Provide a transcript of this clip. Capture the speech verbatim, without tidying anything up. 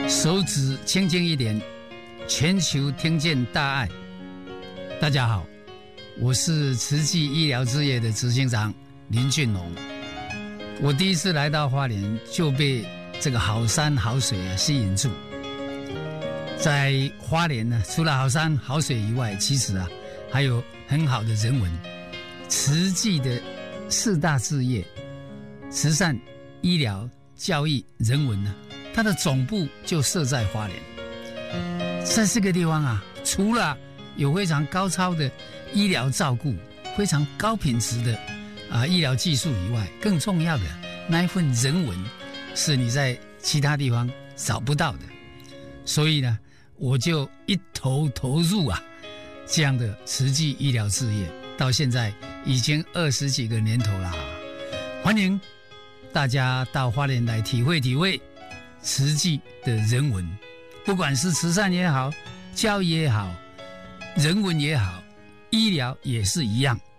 手指轻轻一点，全球听见大爱。大家好，我是慈济医疗事业的执行长林俊龙。我第一次来到花莲，就被这个好山好水啊吸引住。在花莲呢，除了好山好水以外，其实啊还有很好的人文。慈济的四大事业，慈善、医疗、教育、人文呢，它的总部就设在花莲。在这个地方啊，除了有非常高超的医疗照顾、非常高品质的啊医疗技术以外，更重要的那一份人文，是你在其他地方找不到的。所以呢，我就一头投入啊这样的慈济医疗事业，到现在已经二十几个年头了。欢迎大家到花莲来体会体会慈济的人文，不管是慈善也好，教育也好，人文也好，医疗也是一样。